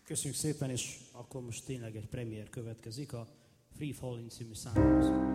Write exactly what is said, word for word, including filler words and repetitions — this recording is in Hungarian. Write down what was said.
Köszönjük szépen, és akkor most tényleg egy premier következik a Free Falling című számhoz.